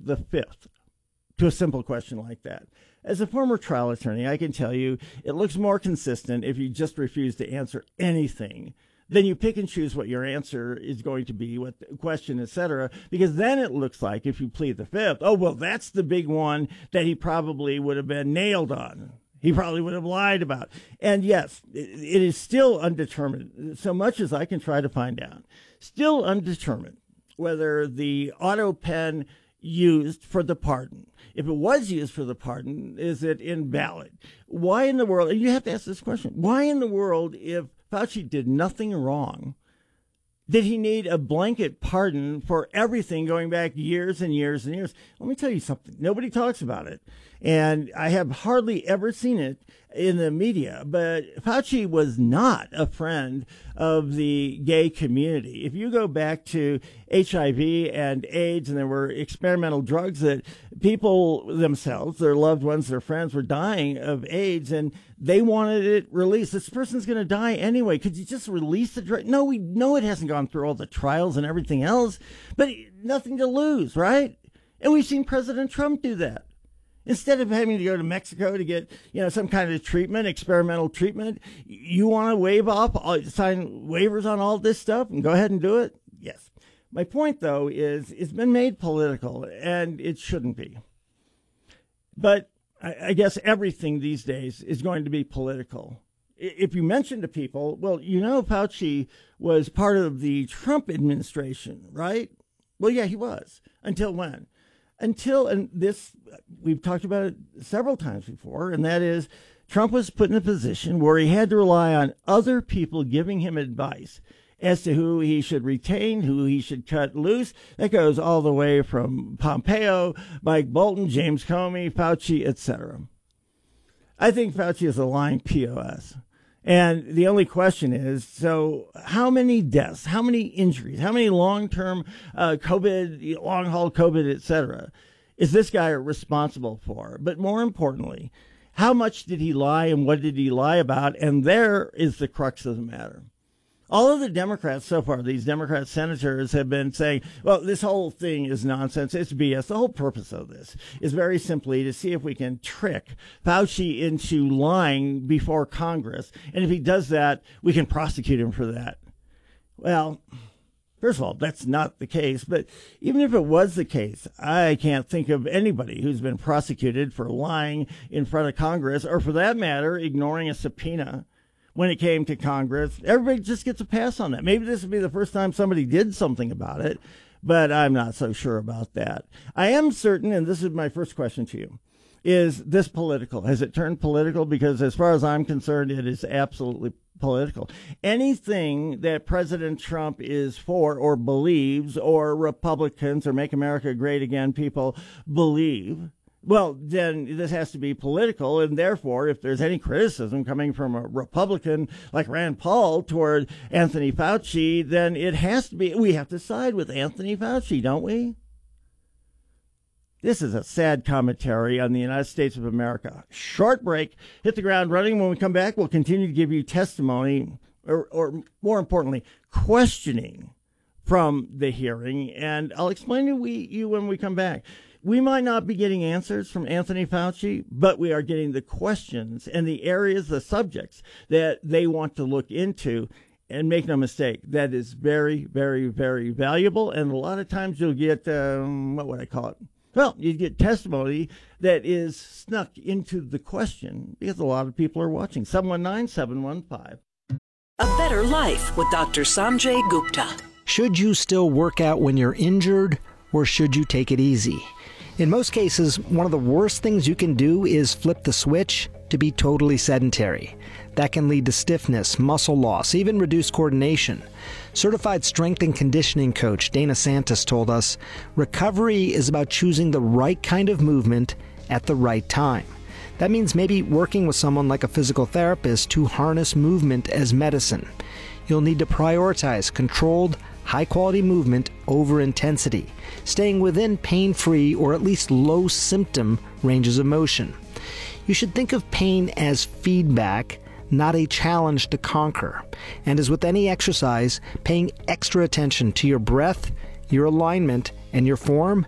plead the fifth to a simple question like that. As a former trial attorney, I can tell you it looks more consistent if you just refuse to answer anything. Then you pick and choose what your answer is going to be, what the question, etc. Because then it looks like if you plead the fifth, oh, well, that's the big one that he probably would have been nailed on. He probably would have lied about. And yes, it is still undetermined, so much as I can try to find out. Still undetermined whether the auto pen used for the pardon, if it was used for the pardon, is it invalid? Why in the world, and you have to ask this question, why in the world, if Fauci did nothing wrong, did he need a blanket pardon for everything going back years and years and years? Let me tell you something. Nobody talks about it. And I have hardly ever seen it in the media. But Fauci was not a friend of the gay community. If you go back to HIV and AIDS, and there were experimental drugs that people themselves, their loved ones, their friends were dying of AIDS, and they wanted it released. This person's going to die anyway. Could you just release the drug? No, we know it hasn't gone through all the trials and everything else, but nothing to lose, right? And we've seen President Trump do that. Instead of having to go to Mexico to get, some kind of treatment, experimental treatment, you want to waive off, sign waivers on all this stuff and go ahead and do it? Yes. My point, though, is it's been made political, and it shouldn't be. But I guess everything these days is going to be political. If you mention to people, well, Fauci was part of the Trump administration, right? Well, yeah, he was. Until when? And this, we've talked about it several times before, and that is Trump was put in a position where he had to rely on other people giving him advice as to who he should retain, who he should cut loose. That goes all the way from Pompeo, Mike Bolton, James Comey, Fauci, etc. I think Fauci is a lying POS. And the only question is, so how many deaths, how many injuries, how many long-term COVID, long-haul COVID, et cetera, is this guy responsible for? But more importantly, how much did he lie and what did he lie about? And there is the crux of the matter. All of the Democrats so far, these Democrat senators have been saying, well, this whole thing is nonsense. It's BS. The whole purpose of this is very simply to see if we can trick Fauci into lying before Congress. And if he does that, we can prosecute him for that. Well, first of all, that's not the case. But even if it was the case, I can't think of anybody who's been prosecuted for lying in front of Congress, or for that matter, ignoring a subpoena. When it came to Congress, everybody just gets a pass on that. Maybe this would be the first time somebody did something about it, but I'm not so sure about that. I am certain, and this is my first question to you, is this political? Has it turned political? Because as far as I'm concerned, it is absolutely political. Anything that President Trump is for or believes, or Republicans or Make America Great Again people believe, well, then this has to be political, and therefore, if there's any criticism coming from a Republican like Rand Paul toward Anthony Fauci, then it has to be, we have to side with Anthony Fauci, don't we? This is a sad commentary on the United States of America. Short break, hit the ground running. When we come back, we'll continue to give you testimony, or more importantly, questioning from the hearing, and I'll explain to you when we come back. We might not be getting answers from Anthony Fauci, but we are getting the questions and the areas, the subjects that they want to look into. And make no mistake, that is very, very, very valuable. And a lot of times you'll get, what would I call it? Well, you get testimony that is snuck into the question because a lot of people are watching. 719-715. A Better Life with Dr. Sanjay Gupta. Should you still work out when you're injured, or should you take it easy? In most cases, one of the worst things you can do is flip the switch to be totally sedentary. That can lead to stiffness, muscle loss, even reduced coordination. Certified strength and conditioning coach Dana Santos told us, recovery is about choosing the right kind of movement at the right time. That means maybe working with someone like a physical therapist to harness movement as medicine. You'll need to prioritize controlled, high-quality movement over intensity, staying within pain-free or at least low-symptom ranges of motion. You should think of pain as feedback, not a challenge to conquer. And as with any exercise, paying extra attention to your breath, your alignment, and your form,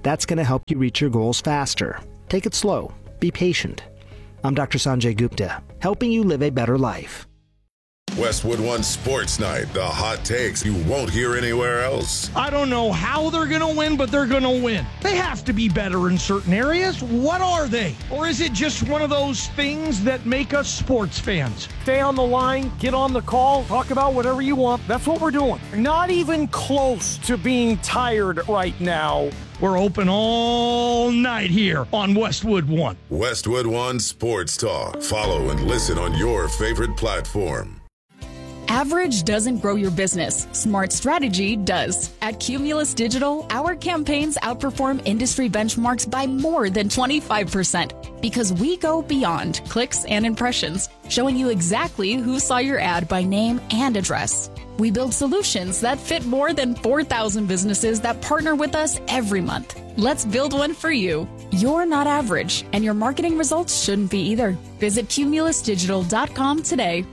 That's going to help you reach your goals faster. Take it slow. Be patient. I'm Dr. Sanjay Gupta, helping you live a better life. Westwood One Sports Night, the hot takes you won't hear anywhere else. I don't know how they're going to win, but they're going to win. They have to be better in certain areas. What are they? Or is it just one of those things that make us sports fans? Stay on the line, get on the call, talk about whatever you want. That's what we're doing. Not even close to being tired right now. We're open all night here on Westwood One. Westwood One Sports Talk. Follow and listen on your favorite platform. Average doesn't grow your business. Smart strategy does. At Cumulus Digital, our campaigns outperform industry benchmarks by more than 25% because we go beyond clicks and impressions, showing you exactly who saw your ad by name and address. We build solutions that fit more than 4,000 businesses that partner with us every month. Let's build one for you. You're not average, and your marketing results shouldn't be either. Visit cumulusdigital.com today.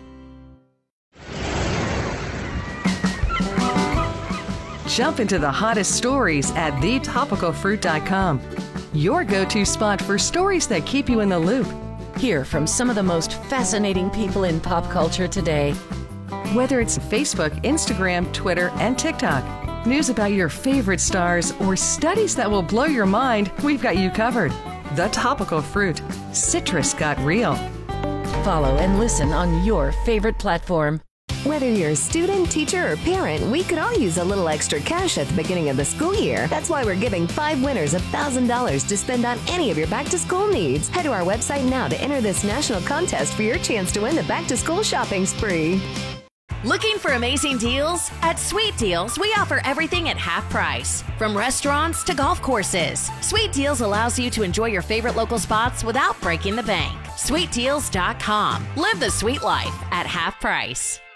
Jump into the hottest stories at thetopicalfruit.com. Your go-to spot for stories that keep you in the loop. Hear from some of the most fascinating people in pop culture today. Whether it's Facebook, Instagram, Twitter, and TikTok, news about your favorite stars, or studies that will blow your mind, we've got you covered. The Topical Fruit. Citrus got real. Follow and listen on your favorite platform. Whether you're a student, teacher, or parent, we could all use a little extra cash at the beginning of the school year. That's why we're giving 5 winners $1,000 to spend on any of your back-to-school needs. Head to our website now to enter this national contest for your chance to win the back-to-school shopping spree. Looking for amazing deals? At Sweet Deals, we offer everything at half price. From restaurants to golf courses, Sweet Deals allows you to enjoy your favorite local spots without breaking the bank. SweetDeals.com. Live the sweet life at half price.